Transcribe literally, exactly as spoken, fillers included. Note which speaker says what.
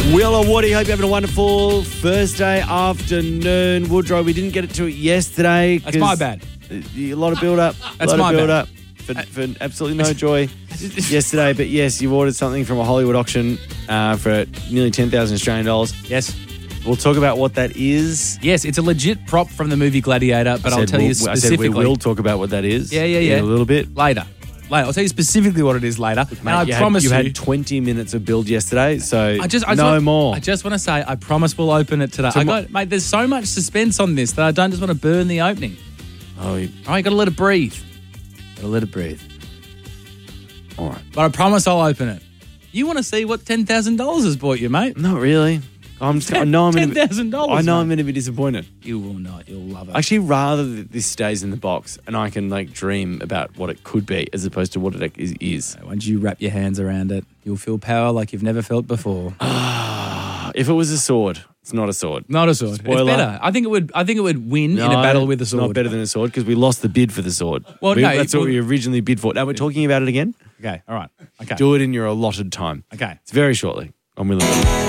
Speaker 1: Will or Woody, hope you're having a wonderful Thursday afternoon. Woodrow, we didn't get it to it yesterday.
Speaker 2: That's my bad.
Speaker 1: A lot of build-up.
Speaker 2: That's
Speaker 1: a lot
Speaker 2: my
Speaker 1: of
Speaker 2: bad.
Speaker 1: build-up for, for absolutely no joy yesterday. But yes, you ordered something from a Hollywood auction uh, for nearly ten thousand Australian dollars.
Speaker 2: Yes.
Speaker 1: We'll talk about what that is.
Speaker 2: Yes, it's a legit prop from the movie Gladiator, but
Speaker 1: I
Speaker 2: I'll
Speaker 1: said
Speaker 2: tell you
Speaker 1: we'll-
Speaker 2: specifically.
Speaker 1: I said we will talk about what that is.
Speaker 2: Yeah, yeah, yeah.
Speaker 1: In a little bit.
Speaker 2: Later. Later. I'll tell you specifically what it is later.
Speaker 1: Mate,
Speaker 2: and I
Speaker 1: you
Speaker 2: promise
Speaker 1: had,
Speaker 2: you.
Speaker 1: you had twenty minutes of build yesterday, so
Speaker 2: I just, I just
Speaker 1: no
Speaker 2: want,
Speaker 1: more.
Speaker 2: I just want to say, I promise we'll open it today.
Speaker 1: So
Speaker 2: I
Speaker 1: what-
Speaker 2: got, mate, there's so much suspense on this that I don't just want to burn the opening.
Speaker 1: oh, you-
Speaker 2: All right, got to let it breathe. Got to let it breathe.
Speaker 1: all right.
Speaker 2: But I promise I'll open it. You want to see what ten thousand dollars has bought you, mate?
Speaker 1: Not really. I'm just, I know I'm
Speaker 2: ten
Speaker 1: going to
Speaker 2: thousand dollars.
Speaker 1: I know
Speaker 2: mate.
Speaker 1: I'm going to be disappointed.
Speaker 2: You will not. You'll love it.
Speaker 1: I actually rather that this stays in the box and I can like dream about what it could be as opposed to what it is. is.
Speaker 2: Once you wrap your hands around it, you'll feel power like you've never felt before.
Speaker 1: If it was a sword, it's not a sword.
Speaker 2: Not a sword.
Speaker 1: Spoiler.
Speaker 2: It's better. I think it would. I think it would win in a
Speaker 1: No,
Speaker 2: battle with a
Speaker 1: it's
Speaker 2: sword.
Speaker 1: not better than a sword because we lost the bid for the sword.
Speaker 2: Well,
Speaker 1: We-
Speaker 2: no,
Speaker 1: that's
Speaker 2: it-
Speaker 1: what we originally bid for. Now we're talking about it again.
Speaker 2: Okay. All right. Okay.
Speaker 1: Do it in your allotted time.
Speaker 2: Okay.
Speaker 1: It's very shortly on Will and Woody.